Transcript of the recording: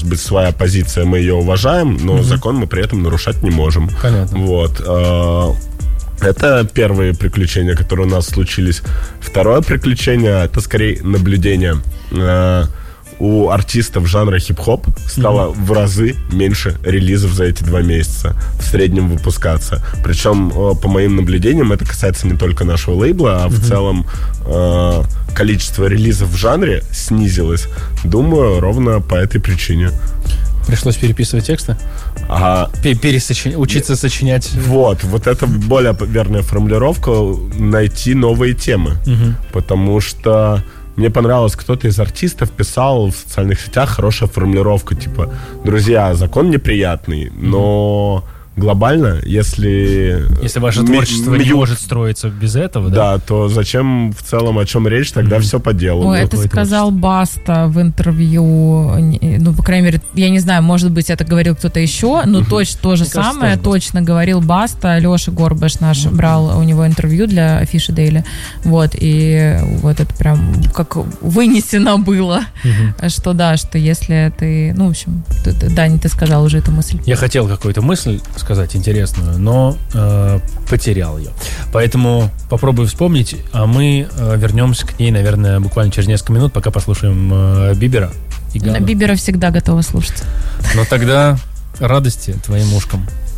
быть своя позиция, мы ее уважаем, но закон мы при этом нарушать не можем. Понятно. Вот. Это первые приключения, которые у нас случились. Второе приключение, это скорее наблюдение. У артистов жанра хип-хоп стало в разы меньше релизов за эти 2 месяца в среднем выпускаться. Причем, по моим наблюдениям, это касается не только нашего лейбла, а в целом количество релизов в жанре снизилось. Думаю, ровно по этой причине. Пришлось переписывать тексты? Учиться сочинять. Вот это более верная формулировка. Найти новые темы. Потому что мне понравилось, кто-то из артистов писал в социальных сетях хорошая формулировка, типа: друзья, закон неприятный, но глобально, если ваше творчество не может строиться без этого, да, то зачем в целом, о чем речь, тогда все по делу. Ой, это сказал Баста в интервью. Ну, по крайней мере, я не знаю, может быть, это говорил кто-то еще, но точно то же самое точно говорил Баста. Леша Горбаш наш брал у него интервью для Афиши Дейли. Вот, и вот это прям как вынесено было, что да, что если ты, ну, в общем, Даня, ты сказал уже эту мысль. Я хотел какую-то мысль сказать интересную, но потерял ее. Поэтому попробую вспомнить, а мы вернемся к ней, наверное, буквально через несколько минут, пока послушаем Бибера и Гану. Бибера всегда готова слушать. Но тогда радости твоим ушкам.